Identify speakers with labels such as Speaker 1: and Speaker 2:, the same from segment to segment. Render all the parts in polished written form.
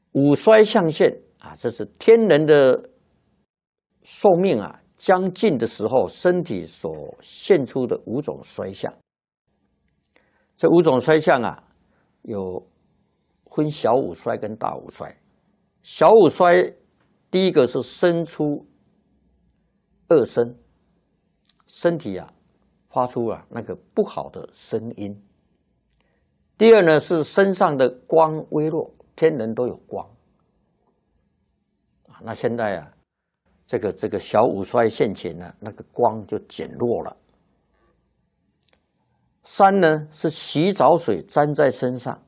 Speaker 1: 五衰相现啊，这是天人的寿命啊将近的时候，身体所现出的5种衰相。这5种衰相啊，有分小五衰跟大五衰。小五衰，第一个是生出恶声，身体啊发出啊那个不好的声音。第二呢是身上的光微弱，天人都有光啊。那现在啊，这个小五衰现前呢，那个光就减弱了。3呢是洗澡水沾在身上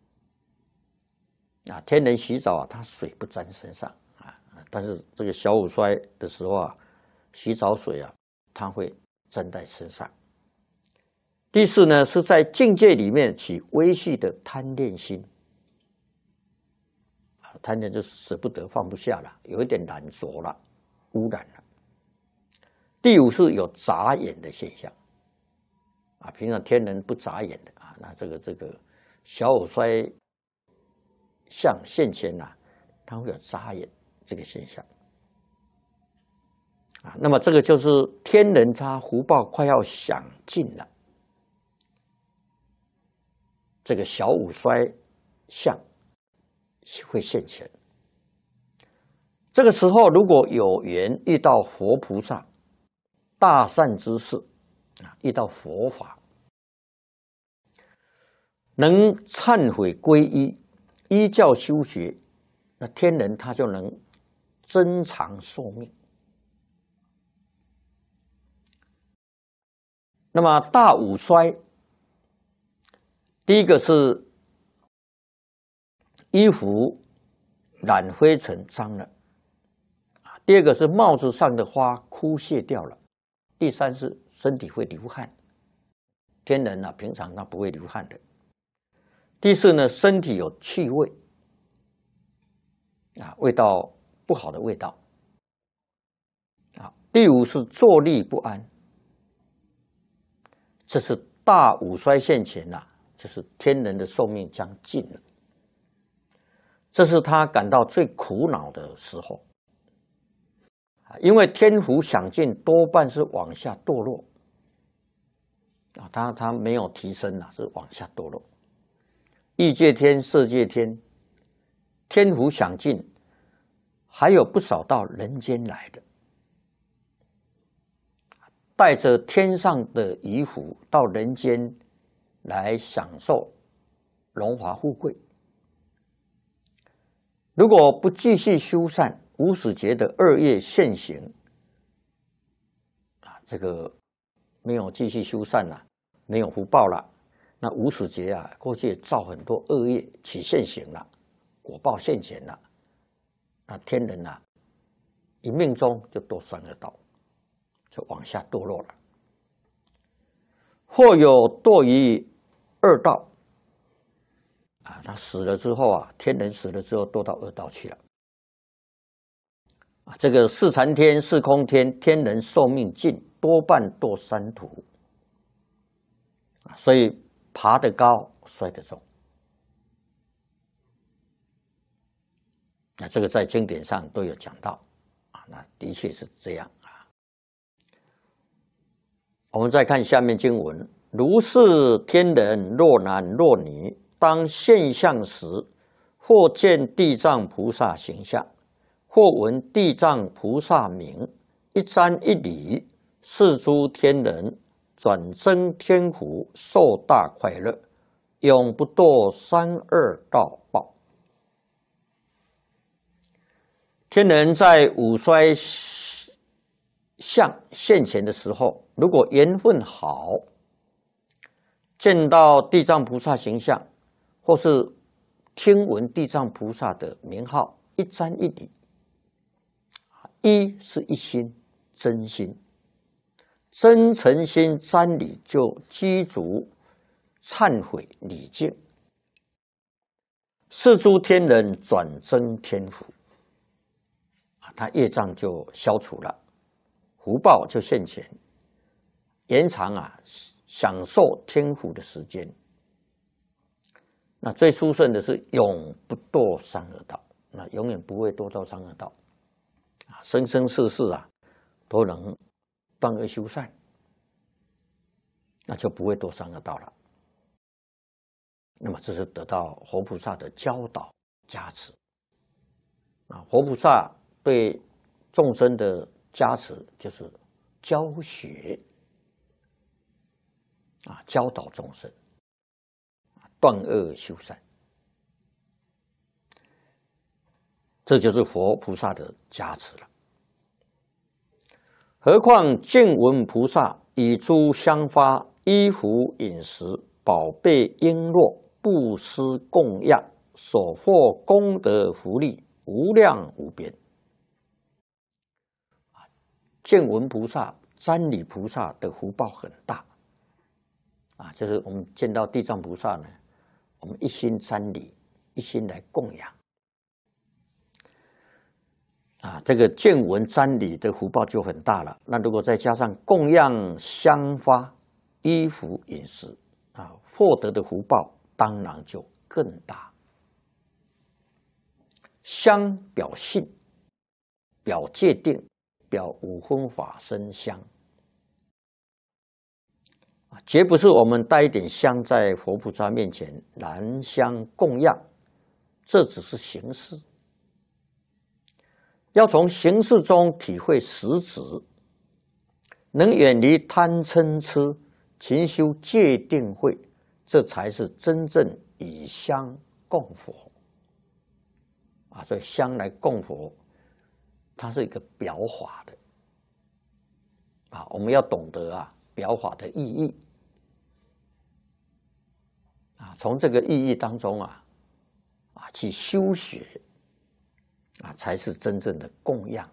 Speaker 1: 啊，天人洗澡啊，它水不沾身上啊，但是这个小五衰的时候啊，洗澡水啊，它会沾在身上。第4呢是在境界里面起微细的贪恋心啊，贪恋就舍不得放不下了，有一点染浊了，污染了。第5是有眨眼的现象啊，平常天人不眨眼的啊，那这个小五衰相现前呐，它会有眨眼这个现象啊。那么这个就是天人他福报快要享尽了，这个小五衰相会现前。这个时候如果有缘遇到佛菩萨大善之事啊，遇到佛法，能忏悔皈依，依教修学，那天人他就能增长寿命。那么大五衰，第一个是衣服染灰尘脏了，第二个是帽子上的花枯谢掉了，第3是身体会流汗，天人啊平常他不会流汗的。第4呢，身体有气味啊，味道不好的味道啊。第5是坐立不安，这是大五衰现前呐，就是天人的寿命将尽了，这是他感到最苦恼的时候啊，因为天福享尽，多半是往下堕落啊，他没有提升啊，是往下堕落。欲界天、色界天，天福享尽，还有不少到人间来的，带着天上的遗福到人间来享受荣华富贵。如果不继续修善，无始劫的恶业现行啊，这个没有继续修善了，没有福报了。那无始劫啊，过去造很多恶业起现行了，果报现前了，那天人啊，一命中就堕三恶道，就往下堕落了。或有堕于恶道啊，他死了之后啊，天人死了之后堕到恶道去了啊。这个四禅天、四空天，天人寿命尽，多半堕三途啊，所以爬得高，摔得重。那这个在经典上都有讲到啊，那的确是这样啊。我们再看下面经文：如是天人，若男若女，当现相时，或见地藏菩萨形象，或闻地藏菩萨名，一瞻一礼，是诸天人转增天福，受大快乐，永不堕三恶道报。天人在五衰相现前的时候，如果缘分好，见到地藏菩萨形象，或是听闻地藏菩萨的名号，一瞻一礼，一是一心真心。真诚心瞻礼，就积足忏悔礼敬，是诸天人转增天福啊，他业障就消除了，福报就现前，延长啊享受天福的时间。那最殊胜的是永不堕三恶道那永远不会多到三恶道，生生世世都能断恶修善，那就不会堕三恶道了。那么这是得到活菩萨的教导加持活菩萨对众生的加持就是教学教导众生断恶修善，这就是佛菩萨的加持了。何况见闻菩萨以诸香花、衣服、饮食、宝贝、璎珞、布施供养，所获功德福利无量无边。见闻菩萨、瞻礼菩萨的福报很大就是我们见到地藏菩萨呢，我们一心瞻礼，一心来供养这个见闻瞻礼的福报就很大了。那如果再加上供养香花、衣服、饮食获得的福报当然就更大。香表性，表戒定，表五分法身香绝不是我们带一点香在佛菩萨面前燃香供养，这只是形式。要从形式中体会实质，能远离贪嗔痴，勤修戒定慧，这才是真正以香供佛所以香来供佛，它是一个表法的我们要懂得表法的意义从这个意义当中去修学才是真正的供养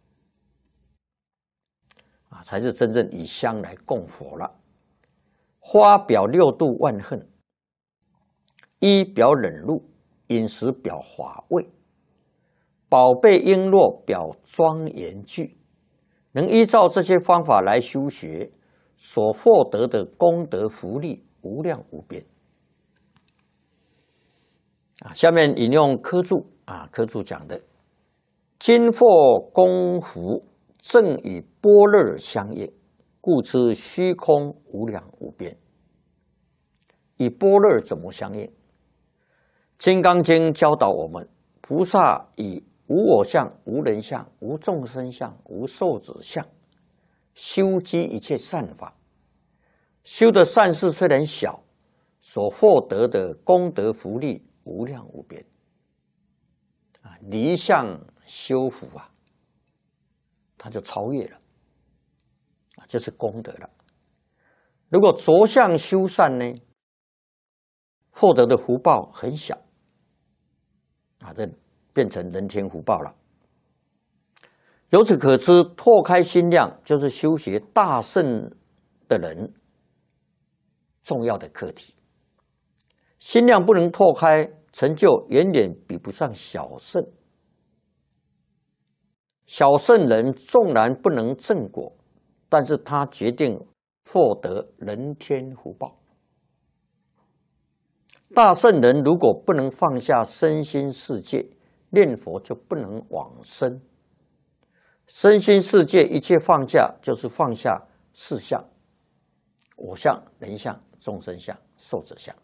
Speaker 1: 了才是真正以香来供佛了。花表六度万恨，衣表忍辱，饮食表华味，宝贝璎珞表庄严具。能依照这些方法来修学，所获得的功德福利无量无边下面引用科注科注讲的：今获功福，正与般若相应，故知虚空无量无边。与般若怎么相应？《金刚经》教导我们，菩萨以无我相、无人相、无众生相、无寿者相，修积一切善法。修的善事虽然小，所获得的功德福利无量无边离相修福它就超越了就是功德了。如果着相修善呢，获得的福报很小这变成人天福报了。由此可知，拓开心量就是修学大圣的人重要的课题。心量不能拓开，成就远远比不上小圣。小圣人纵然不能正果，但是他决定获得人天福报。大圣人如果不能放下身心世界，念佛就不能往生。身心世界一切放下，就是放下四相：我相、人相、众生相、寿者相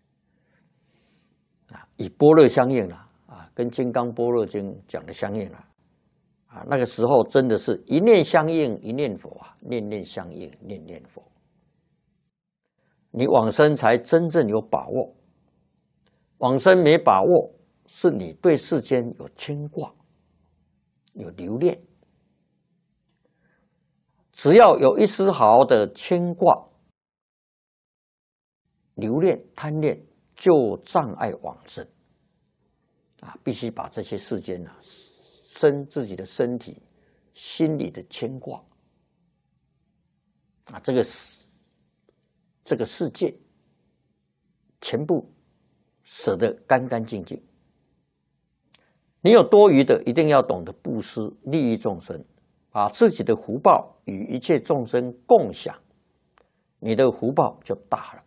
Speaker 1: 以般若相应了跟《金刚般若经》讲的相应了那个时候真的是一念相应一念佛念念相应念念佛。你往生才真正有把握，往生没把握，是你对世间有牵挂，有留恋。只要有一丝毫的牵挂、留恋、贪恋，就障碍往生必须把这些世间自己的身体、心理的牵挂这个世界全部舍得干干净净。你有多余的，一定要懂得布施，利益众生，把自己的福报与一切众生共享，你的福报就大了。